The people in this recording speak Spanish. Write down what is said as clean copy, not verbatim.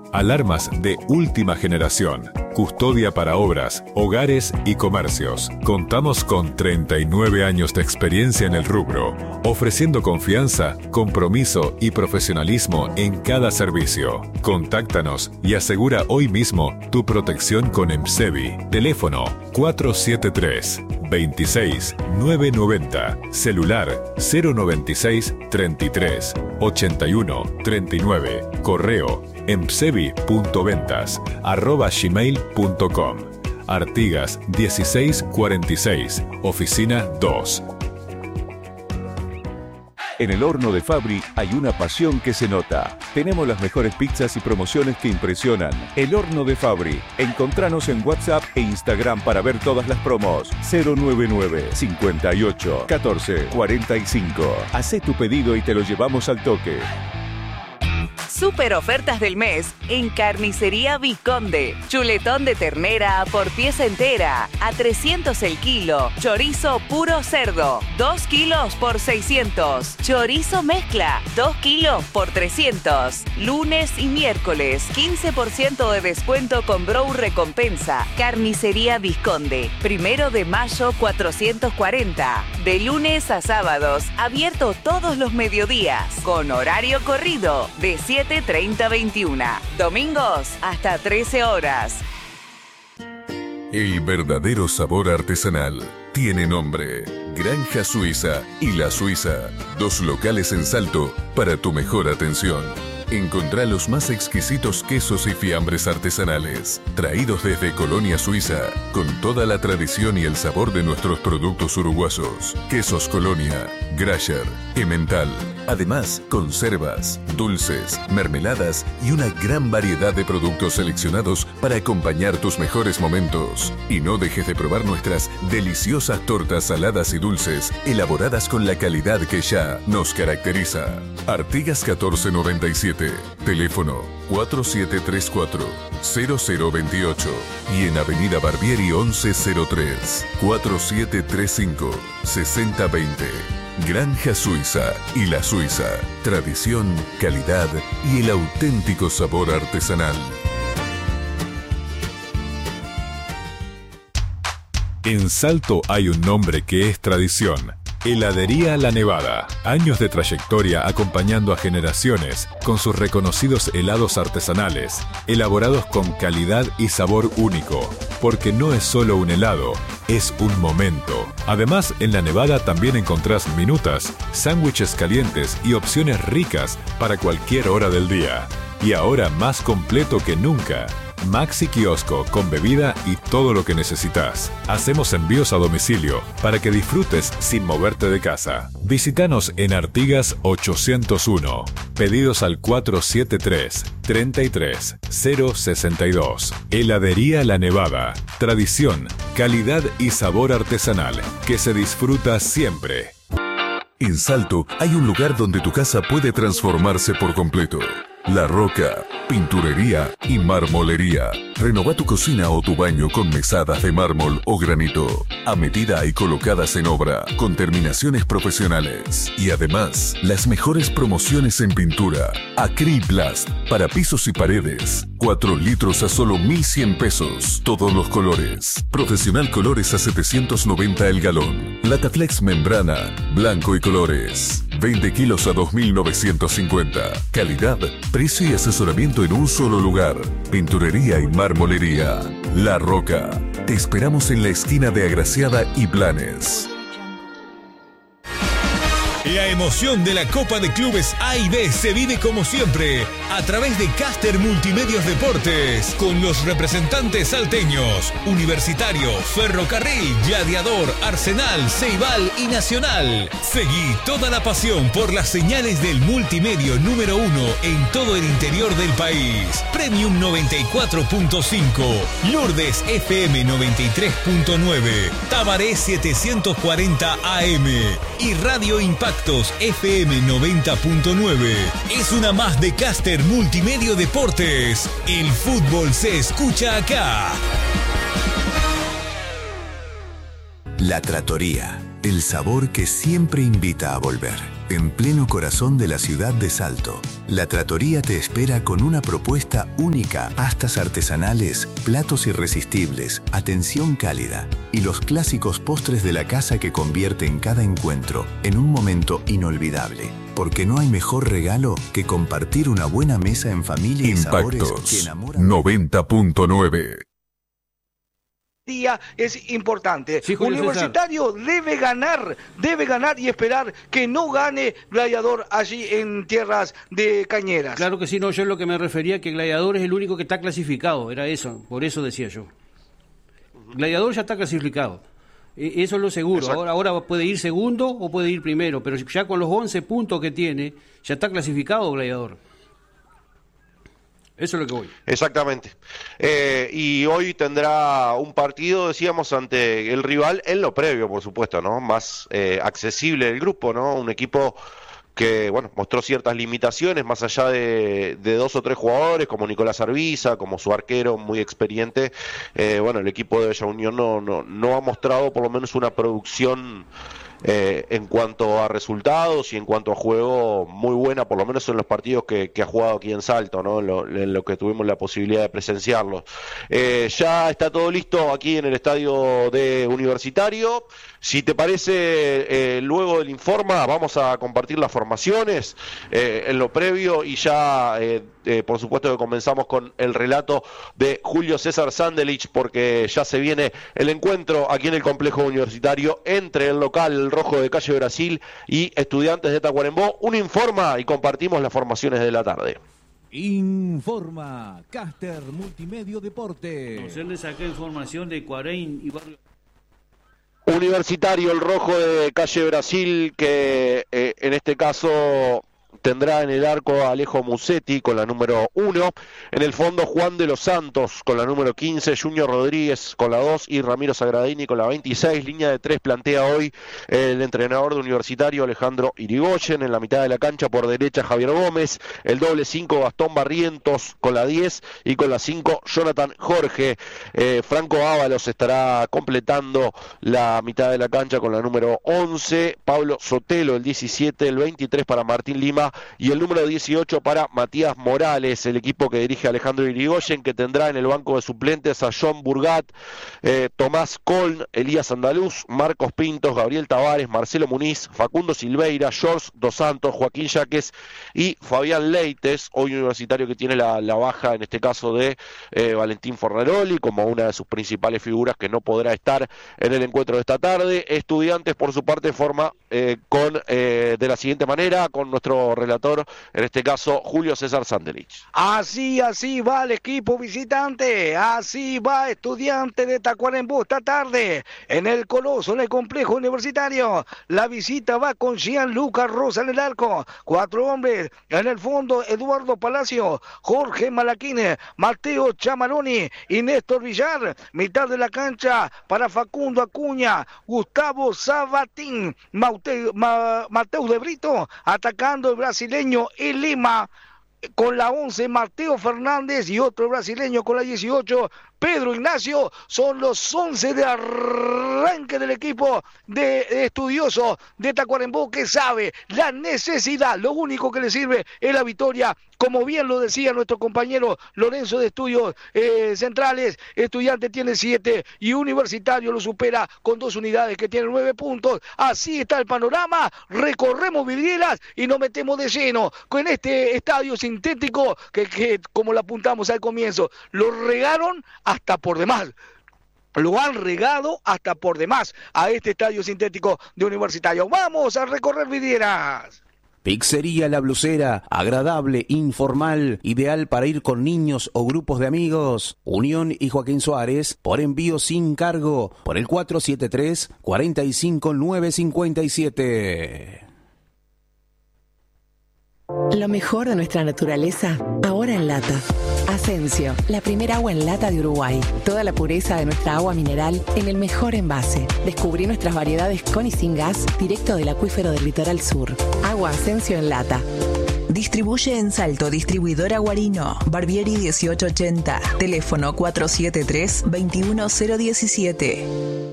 Alarmas de última generación. Custodia para obras, hogares y comercios. Contamos con 39 años de experiencia en el rubro, ofreciendo confianza, compromiso y profesionalismo en cada servicio. Contáctanos y asegura hoy mismo tu protección con EMSEVI. Teléfono 473 26 990. Celular 096 33 81 39. Correo emsevi.ventas@gmail.com. Artigas 1646, Oficina 2. En el horno de Fabri hay una pasión que se nota. Tenemos las mejores pizzas y promociones que impresionan. El horno de Fabri. Encontranos en WhatsApp e Instagram para ver todas las promos. 099 58 14 45. Hacé tu pedido y te lo llevamos al toque. Super ofertas del mes en Carnicería Vizconde. Chuletón de ternera por pieza entera a 300 el kilo. Chorizo puro cerdo, 2 kilos por 600. Chorizo mezcla, 2 kilos por 300. Lunes y miércoles, 15% de descuento con Brow Recompensa. Carnicería Vizconde. 1 de mayo 440. De lunes a sábados, abierto todos los mediodías. Con horario corrido de 7:30 a 21. Domingos hasta 13 horas. El verdadero sabor artesanal tiene nombre. Granja Suiza y La Suiza. 2 locales en Salto para tu mejor atención. Encontrá los más exquisitos quesos y fiambres artesanales, traídos desde Colonia Suiza, con toda la tradición y el sabor de nuestros productos uruguayos. Quesos Colonia, Grasher, Emmental. Además, conservas, dulces, mermeladas y una gran variedad de productos seleccionados para acompañar tus mejores momentos. Y no dejes de probar nuestras deliciosas tortas saladas y dulces, elaboradas con la calidad que ya nos caracteriza. Artigas 1497. Teléfono 4734-0028 y en Avenida Barbieri 1103 4735-6020. Granja Suiza y La Suiza. Tradición, calidad y el auténtico sabor artesanal. En Salto hay un nombre que es tradición. Heladería La Nevada. Años de trayectoria acompañando a generaciones con sus reconocidos helados artesanales, elaborados con calidad y sabor único. Porque no es solo un helado, es un momento. Además, en La Nevada también encontrás minutas, sándwiches calientes y opciones ricas para cualquier hora del día. Y ahora más completo que nunca. Maxi Kiosco con bebida y todo lo que necesitas. Hacemos envíos a domicilio para que disfrutes sin moverte de casa. Visítanos en Artigas 801. Pedidos al 473-33-062. Heladería La Nevada. Tradición, calidad y sabor artesanal que se disfruta siempre. En Salto hay un lugar donde tu casa puede transformarse por completo. La Roca, pinturería y marmolería. Renova tu cocina o tu baño con mesadas de mármol o granito, a medida y colocadas en obra, con terminaciones profesionales. Y además, las mejores promociones en pintura. Acryplast, para pisos y paredes. 4 litros a solo 1.100 pesos. Todos los colores. Profesional Colores a 790 el galón. Lataflex Membrana, blanco y colores. 20 kilos a 2.950. Calidad, precio y asesoramiento en un solo lugar. Pinturería y marmolería. La Roca. Te esperamos en la esquina de Agraciada y Blanes. La emoción de la Copa de Clubes A y B se vive como siempre a través de Caster Multimedios Deportes con los representantes salteños, Universitario, Ferrocarril, Gladiador, Arsenal, Ceibal y Nacional. Seguí toda la pasión por las señales del multimedio número 1 en todo el interior del país. Premium 94.5, Lourdes FM 93.9, Tabaré 740 AM y Radio Impacto FM 90.9. Es una más de Caster Multimedio Deportes. El fútbol se escucha acá. La Trattoria, el sabor que siempre invita a volver. en pleno corazón de la ciudad de Salto. La Trattoria te espera con una propuesta única, pastas artesanales, platos irresistibles, atención cálida y los clásicos postres de la casa que convierten cada encuentro en un momento inolvidable. Porque no hay mejor regalo que compartir una buena mesa en familia y sabores que enamoran. 90.9. Día es importante. Sí, Universitario debe ganar y esperar que no gane Gladiador allí en tierras de Cañeras. Claro que sí, no, yo es lo que me refería, que Gladiador es el único que está clasificado, era eso, por eso decía yo. Gladiador ya está clasificado, eso es lo seguro. Ahora puede ir segundo o puede ir primero, pero ya con los 11 puntos que tiene, ya está clasificado Gladiador. Eso es lo que voy. Exactamente. Y hoy tendrá un partido, decíamos, ante el rival en lo previo, por supuesto, ¿no? Más accesible del grupo, ¿no? Un equipo que, bueno, mostró ciertas limitaciones, más allá de 2 o 3 jugadores, como Nicolás Arbiza, como su arquero muy experiente. Bueno, el equipo de Bella Unión no ha mostrado por lo menos una producción en cuanto a resultados y en cuanto a juego muy buena, por lo menos en los partidos que ha jugado aquí en Salto, ¿no? En lo que tuvimos la posibilidad de presenciarlos. Ya está todo listo aquí en el estadio de Universitario. Si te parece, luego del Informa vamos a compartir las formaciones en lo previo y ya por supuesto que comenzamos con el relato de Julio César Sandelich, porque ya se viene el encuentro aquí en el complejo universitario entre el local, el Rojo de Calle Brasil, y Estudiantes de Tacuarembó. Un Informa y compartimos las formaciones de la tarde. Informa, Caster Multimedio Deporte. No, se le saqué información de Cuarein y Barrio. Universitario, el Rojo de Calle Brasil, que en este caso tendrá en el arco a Alejo Musetti con la número 1, en el fondo Juan de los Santos con la número 15, Junior Rodríguez con la 2 y Ramiro Sagradini con la 26. Línea de 3 plantea hoy el entrenador de Universitario, Alejandro Irigoyen. En la mitad de la cancha por derecha Javier Gómez, el doble 5 Gastón Barrientos con la 10 y con la 5 Jonathan Jorge. Franco Ábalos estará completando la mitad de la cancha con la número 11, Pablo Sotelo el 17, el 23 para Martín Lima y el número 18 para Matías Morales. El equipo que dirige Alejandro Irigoyen, que tendrá en el banco de suplentes a John Burgat, Tomás Coln, Elías Andaluz, Marcos Pintos, Gabriel Tavares, Marcelo Muniz, Facundo Silveira, George Dos Santos, Joaquín Yaques y Fabián Leites. Hoy Universitario que tiene la baja en este caso de Valentín Fornaroli como una de sus principales figuras, que no podrá estar en el encuentro de esta tarde. Estudiantes por su parte forma de la siguiente manera, con nuestro relator, en este caso Julio César Sandelich. Así va el equipo visitante, así va Estudiante de Tacuarembó esta tarde en el Coloso, en el complejo universitario. La visita va con Gianluca Rosa en el arco, 4 hombres en el fondo: Eduardo Palacio, Jorge Malaquine, Mateo Chamaroni y Néstor Villar. Mitad de la cancha para Facundo Acuña, Gustavo Sabatín, Mateo de Brito, atacando el brasileño en Lima, con la 11 Mateo Fernández y otro brasileño con la 18 Pedro Ignacio. Son los 11 de arranque del equipo de Estudioso de Tacuarembó, que sabe la necesidad, lo único que le sirve es la victoria, como bien lo decía nuestro compañero Lorenzo de Estudios Centrales. Estudiante tiene 7 y Universitario lo supera con 2 unidades, que tiene 9 puntos. Así está el panorama. Recorremos vidrieras y nos metemos de lleno con este estadio sintético que como lo apuntamos al comienzo, lo regaron hasta por demás. Lo han regado hasta por demás a este estadio sintético de Universitario. Vamos a recorrer vidrieras. Pizzería La Blusera, agradable, informal, ideal para ir con niños o grupos de amigos. Unión y Joaquín Suárez, por envío sin cargo, por el 473-45957. Lo mejor de nuestra naturaleza, ahora en lata. Asensio, la primera agua en lata de Uruguay. Toda la pureza de nuestra agua mineral en el mejor envase. Descubrí nuestras variedades con y sin gas, directo del acuífero del litoral sur. Agua Asensio en lata. Distribuye en Salto, distribuidora Guarino, Barbieri 1880, teléfono 473-21017.